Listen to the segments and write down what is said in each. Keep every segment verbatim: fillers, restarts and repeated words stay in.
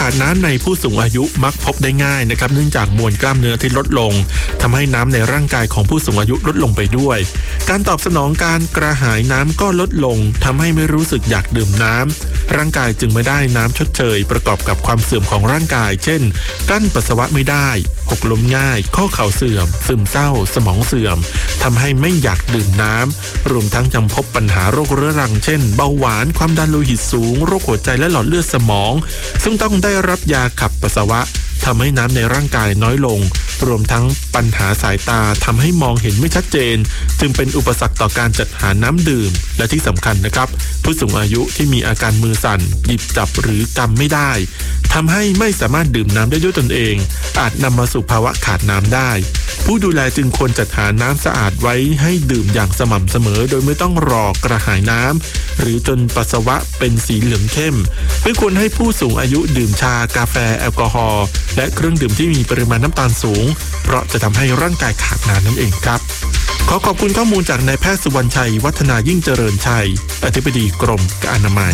ขาดน้ำในผู้สูงอายุมักพบได้ง่ายนะครับเนื่องจากมวลกล้ามเนื้อที่ลดลงทำให้น้ำในร่างกายของผู้สูงอายุลดลงไปด้วยการตอบสนองการกระหายน้ำก็ลดลงทำให้ไม่รู้สึกอยากดื่มน้ำร่างกายจึงไม่ได้น้ำชดเชยประกอบกับความเสื่อมของร่างกายเช่นกลั้นปัสสาวะไม่ได้หกล้มง่ายข้อเข่าเสื่อมซึมเศร้าสมองเสื่อมทำให้ไม่อยากดื่มน้ำรวมทั้งยังพบปัญหาโรคเรื้อรังเช่นเบาหวานความดันโลหิตสูงโรคหัวใจและหลอดเลือดสมองซึ่งต้องได้รับยาขับปัสสาวะทำให้น้ำในร่างกายน้อยลงรวมทั้งปัญหาสายตาทำให้มองเห็นไม่ชัดเจนจึงเป็นอุปสรรคต่อการจัดหาน้ำดื่มและที่สำคัญนะครับผู้สูงอายุที่มีอาการมือสั่นหยิบจับหรือกำไม่ได้ทำให้ไม่สามารถดื่มน้ำได้ด้วยตนเองอาจนำมาสู่ภาวะขาดน้ำได้ผู้ดูแลจึงควรจัดหาน้ำสะอาดไว้ให้ดื่มอย่างสม่ำเสมอโดยไม่ต้องรอกระหายน้ำหรือจนปัสสาวะเป็นสีเหลืองเข้มไม่ควรให้ผู้สูงอายุดื่มชากาแฟแอลกอฮอล์และเครื่องดื่มที่มีปริมาณน้ำตาลสูงเพราะจะทำให้ร่างกายขาดน้ำนั่นเองครับขอขอบคุณข้อมูลจากนายแพทย์สุวรรณชัยวัฒนายิ่งเจริญชัยอธิบดีกรมอนามัย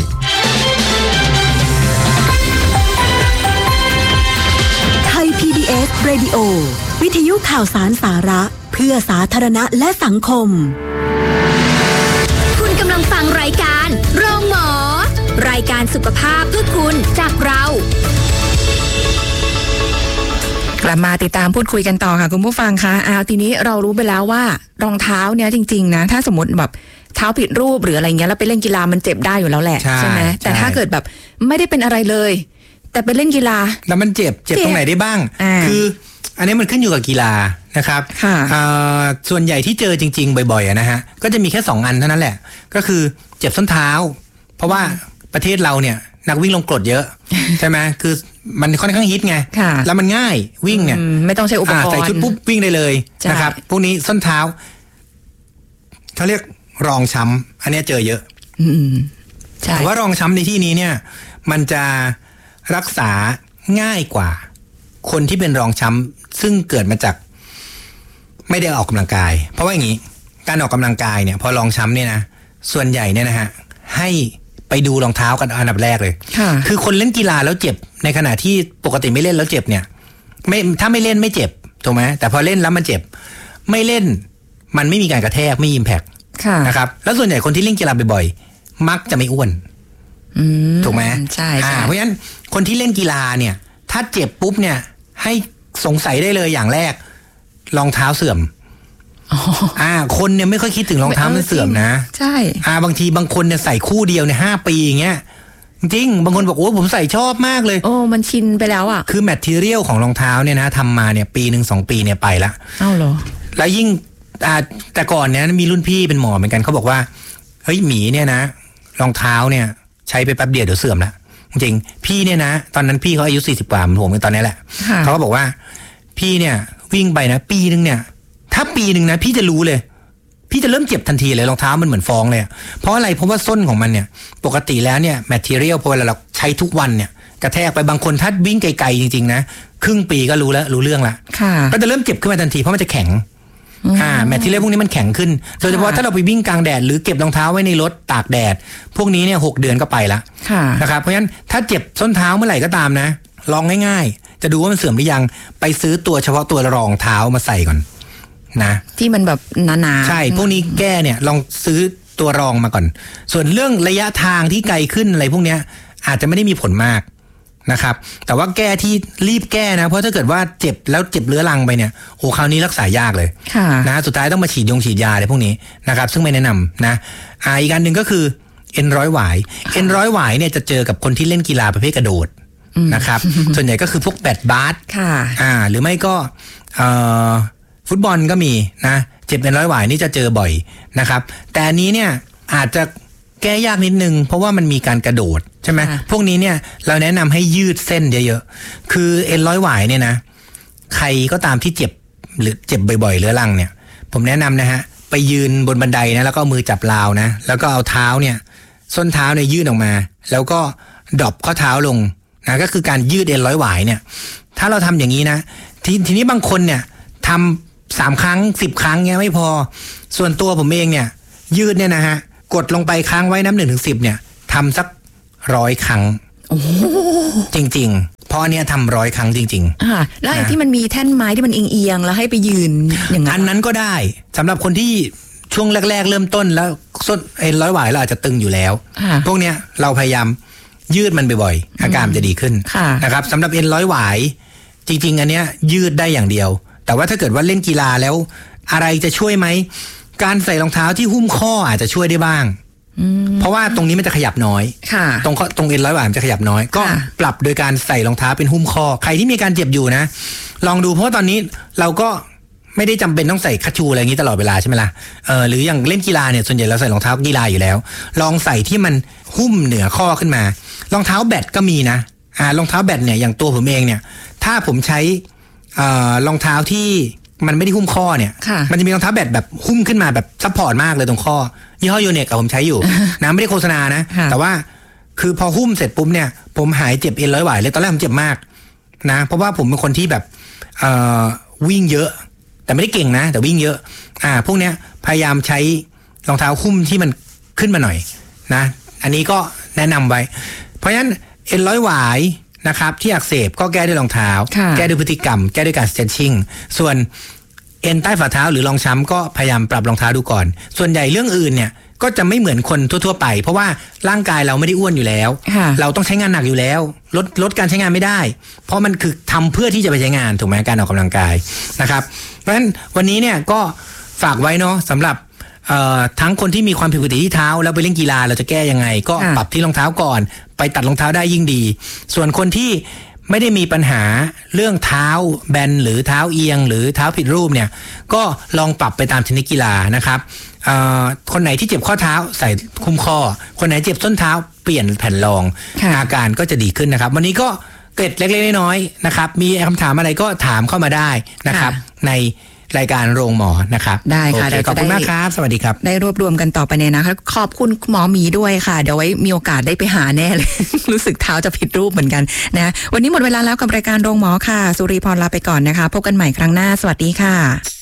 ไทย พี บี เอส Radio วิทยุข่าวสารสาระเพื่อสาธารณะและสังคมคุณกำลังฟังรายการโรงหมอรายการสุขภาพเพื่อคุณจากเรากลับมาติดตามพูดคุยกันต่อค่ะคุณผู้ฟังคะอ้าวทีนี้เรารู้ไปแล้วว่ารองเท้าเนี่ยจริงๆนะถ้าสมมติแบบเท้าผิดรูปหรืออะไรเงี้ยแล้วไปเล่นกีฬามันเจ็บได้อยู่แล้วแหละใช่ไหมแต่ถ้าเกิดแบบไม่ได้เป็นอะไรเลยแต่ไปเล่นกีฬาแล้วมันเจ็บเจ็บตรงไหนได้บ้างคืออันนี้มันขึ้นอยู่กับกีฬานะครับส่วนใหญ่ที่เจอจริงๆบ่อยๆนะฮะก็จะมีแค่สองอันเท่านั้นแหละก็คือเจ็บส้นเท้าเพราะว่าประเทศเราเนี่ยนักวิ่งลงกรดเยอะใช่ไหมคือมันค่อนข้างฮิตไงแล้วมันง่ายวิ่งเนี่ยไม่ต้องใช้อุปกรณ์ใส่ชุดปุ๊บวิ่งได้เลยนะครับพวกนี้ส้นเท้าเขาเรียกรองช้ำอันนี้เจอเยอะแต่ว่ารองช้ำในที่นี้เนี่ยมันจะรักษาง่ายกว่าคนที่เป็นรองช้ำซึ่งเกิดมาจากไม่ได้ออกกำลังกายเพราะว่าอย่างนี้การออกกำลังกายเนี่ยพอรองช้ำเนี่ยนะส่วนใหญ่เนี่ยนะฮะให้ไปดูรองเท้ากันอันดับแรกเลยคือคนเล่นกีฬาแล้วเจ็บในขณะที่ปกติไม่เล่นแล้วเจ็บเนี่ยไม่ถ้าไม่เล่นไม่เจ็บถูกไหมแต่พอเล่นแล้วมันเจ็บไม่เล่นมันไม่มีการกระแทกไม่อิมแพคนะครับแล้วส่วนใหญ่คนที่เล่นกีฬาบ่อยๆมักจะไม่อ้วนถูกไหมใช่เพราะฉะนั้นคนที่เล่นกีฬาเนี่ยถ้าเจ็บปุ๊บเนี่ยให้สงสัยได้เลยอย่างแรกรองเท้าเสื่อมอ่าคนเนี่ยไม่ค่อยคิดถึงรองเท้ามันเสื่อมนะใช่อ่าบางทีบางคนเนี่ยใส่คู่เดียวเนี่ยห้าปีอย่างเงี้ยจริงบางคนบอกโอ้ผมใส่ชอบมากเลยโอ้มันชินไปแล้วอ่ะคือแมททีเรียลของรองเท้าเนี่ยนะทำมาเนี่ยปีหนึ่งสองปีเนี่ยไปละเอ้าเหรอแล้วยิ่งอ่าแต่ก่อนเนี่ยมีรุ่นพี่เป็นหมอเหมือนกันเขาบอกว่าเฮ้ยหมีเนี่ยนะรองเท้าเนี่ยใช้ไปแป๊บเดียวเดี๋ยวเสื่อมละจริงพี่เนี่ยนะตอนนั้นพี่เขาอายุสี่สิบกว่าเหมือนผมตอนนี้แหละเขาก็บอกว่าพี่เนี่ยวิ่งไปนะปีนึงเนี่ยถ้าปีนึงนะพี่จะรู้เลยพี่จะเริ่มเจ็บทันทีเลยรองเท้ามันเหมือนฟองเลยเพราะอะไรเพราะว่าส้นของมันเนี่ยปกติแล้วเนี่ยแมททีเรียลพอเวลาเราใช้ทุกวันเนี่ยกระแทกไปบางคนถ้าวิ่งไกลๆจริงๆนะครึ่งปีก็รู้แล้วรู้เรื่องละก็จะเริ่มเจ็บขึ้นมาทันทีเพราะมันจะแข็งอ่าแมททีเรียลพวกนี้มันแข็งขึ้นโดยเฉพาะถ้าเราไปวิ่งกลางแดดหรือเก็บรองเท้าไว้ในรถตากแดดพวกนี้เนี่ยหกเดือนก็ไปละนะครับเพราะฉะนั้นถ้าเจ็บส้นเท้าเมื่อไหร่ก็ตามนะลองง่ายๆจะดูว่ามันเสื่อมหรือยังไปซื้อตัวเฉพาะตัวรองเท้ามาใส่ก่อนนะที่มันแบบหนาๆใช่พวกนี้แก้เนี่ยลองซื้อตัวรองมาก่อนส่วนเรื่องระยะทางที่ไกลขึ้นอะไรพวกเนี้ยอาจจะไม่ได้มีผลมากนะครับแต่ว่าแก้ที่รีบแก้นะเพราะถ้าเกิดว่าเจ็บแล้วเจ็บเรื้อรังไปเนี่ยโอ้คราวนี้รักษายากเลยนะสุดท้ายต้องมาฉีดยงฉีดยาอะไรพวกนี้นะครับซึ่งไม่แนะนำนะอ่าอีกอันหนึ่งก็คือเอ็นร้อยหวายเอ็นร้อยหวายเนี่ยจะเจอกับคนที่เล่นกีฬาประเภทกระโดดนะครับส่วนใหญ่ก็คือพวกแบดบาสอ่าหรือไม่ก็เอ่อฟุตบอลก็มีนะเจ็บเป็นร้อยหวายนี่จะเจอบ่อยนะครับแต่อันนี้เนี่ยอาจจะแก้ยากนิดนึงเพราะว่ามันมีการกระโดดใช่ไหมพวกนี้เนี่ยเราแนะนำให้ยืดเส้นเยอะๆคือเอ็นร้อยหวายเนี่ยนะใครก็ตามที่เจ็บหรือเจ็บบ่อยๆเรื้อรังเนี่ยผมแนะนำนะฮะไปยืนบนบันไดนะแล้วก็มือจับราวนะแล้วก็เอาเท้าเนี่ยส้นเท้าเนี่ยยื่นออกมาแล้วก็ดรอปข้อเท้าลงนะก็คือการยืดเอ็นร้อยหวายเนี่ยถ้าเราทำอย่างนี้นะททีนี้บางคนเนี่ยทำสามครั้งสิบครั้งเงี้ยไม่พอส่วนตัวผมเองเนี่ยยืดเนี่ยนะฮะกดลงไปค้างไว้น้ำหนึ่งถึงสิบเนี่ยทำสักร้อยครั้งจริงราะอันเนี้ยทำร้อยครั้งจริงๆอ่าแล้วไอ้ที่มันมีแท่นไม้ที่มันเอียงๆแล้วให้ไปยืนอย่างนั้นอันนั้นก็ได้สำหรับคนที่ช่วงแรกๆเริ่มต้นแล้วส้นไอ้ร้อยหวายเราอาจจะตึงอยู่แล้วพวกเนี้ยเราพยายามยืดมันบ่อยๆอาการจะดีขึ้นนะครับสำหรับเอ็นร้อยหวายจริงๆอันเนี้ยยืดได้อย่างเดียวแต่ว่าถ้าเกิดว่าเล่นกีฬาแล้วอะไรจะช่วยไหมการใส่รองเท้าที่หุ้มข้ออาจจะช่วยได้บ้างเพราะว่าตรงนี้มันจะขยับน้อยตรงตรงเอ็นร้อยหวายมันจะขยับน้อยก็ปรับโดยการใส่รองเท้าเป็นหุ้มข้อใครที่มีการเจ็บอยู่นะลองดูเพราะว่าตอนนี้เราก็ไม่ได้จำเป็นต้องใส่คัชชูอะไรอย่างนี้ตลอดเวลาใช่ไหมล่ะเออหรืออย่างเล่นกีฬาเนี่ยส่วนใหญ่เราใส่รองเท้ากีฬาอยู่แล้วลองใส่ที่มันหุ้มเหนือข้อขึ้นมารองเท้าแบดก็มีนะอ่ารองเท้าแบดเนี่ยอย่างตัวผมเองเนี่ยถ้าผมใช้อ่ารองเท้าที่มันไม่ได้หุ้มข้อเนี่ยมันจะมีรองเท้าแบดแบบหุ้มขึ้นมาแบบซัพพอร์ตมากเลยตรงข้อยี่ห้อโยเน็กผมใช้อยู่ นะไม่ได้โฆษณานะแต่ว่าคือพอหุ้มเสร็จปุ๊บเนี่ยผมหายเจ็บเอ็นร้อยหวายเลยตอนแรกผมเจ็บมากนะเพราะว่าผมเป็นคนที่แบบเอ่อวิ่งเยอะแต่ไม่ได้เก่งนะแต่วิ่งเยอะอ่าพวกเนี้ยพยายามใช้รองเท้าหุ้มที่มันขึ้นมาหน่อยนะอันนี้ก็แนะนำไว้เพราะฉะนั้นเอ็นร้อยหวายนะครับที่อักเสบก็แก้ด้วยรองเท้าแก้ด้วยพฤติกรรมแก้ด้วยการ stretching ส่วนเอ็นใต้ฝ่าเท้าหรือรองช้ำก็พยายามปรับรองเท้าดูก่อนส่วนใหญ่เรื่องอื่นเนี่ยก็จะไม่เหมือนคนทั่วๆไปเพราะว่าร่างกายเราไม่ได้อ้วนอยู่แล้วเราต้องใช้งานหนักอยู่แล้วลดลดการใช้งานไม่ได้เพราะมันคือทำเพื่อที่จะไปใช้งานถูกไหมการออกกำลังกายนะครับเพราะฉะนั้นวันนี้เนี่ยก็ฝากไว้เนาะสำหรับทั้งคนที่มีความผิดปกติที่เท้าแล้วไปเล่นกีฬาเราจะแก้ยังไงก็ปรับที่รองเท้าก่อนไปตัดรองเท้าได้ยิ่งดีส่วนคนที่ไม่ได้มีปัญหาเรื่องเท้าแบนหรือเท้าเอียงหรือเท้าผิดรูปเนี่ยก็ลองปรับไปตามชนิดกีฬานะครับคนไหนที่เจ็บข้อเท้าใส่คุ้มข้อคนไหนเจ็บส้นเท้าเปลี่ยนแผ่นรองอาการก็จะดีขึ้นนะครับวันนี้ก็เกร็ดเล็กๆน้อยๆนะครับมีคำถามอะไรก็ถามเข้ามาได้นะครับในรายการโรงหมอนะครับได้ค่ะขอบคุณมากครับสวัสดีครับได้รวบรวมกันต่อไปเนี่ยนะคะขอบคุณหมอหมีด้วยค่ะเดี๋ยวไว้มีโอกาสได้ไปหาแน่เลย รู้สึกเท้าจะผิดรูปเหมือนกันนะวันนี้หมดเวลาแล้วกับรายการโรงหมอค่ะสุรีพรลาไปก่อนนะคะพบกันใหม่ครั้งหน้าสวัสดีค่ะ